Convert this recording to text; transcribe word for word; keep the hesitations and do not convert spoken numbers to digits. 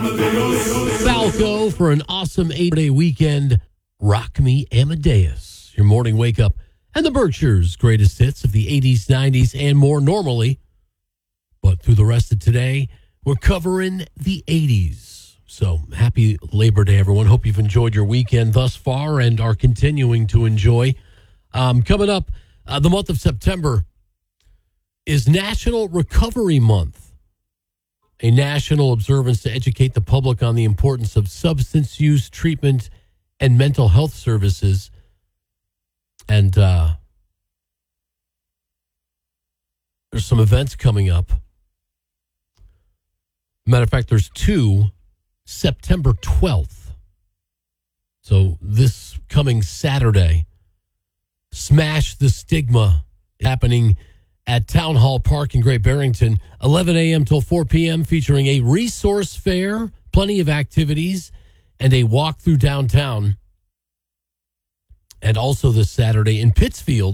Falco for an awesome eight-day weekend. Rock Me Amadeus, your morning wake-up, and the Berkshires' greatest hits of the eighties, nineties, and more normally. But through the rest of today, we're covering the eighties. So happy Labor Day, everyone. Hope you've enjoyed your weekend thus far and are continuing to enjoy. Um, coming up, uh, the month of September is National Recovery Month, a national observance to educate the public on the importance of substance use treatment and mental health services. And uh, there's some events coming up. Matter of fact, there's two, September twelfth. So this coming Saturday, Smash the Stigma, happening at Town Hall Park in Great Barrington, eleven a.m. till four p.m., featuring a resource fair, plenty of activities, and a walk through downtown. And also this Saturday in Pittsfield,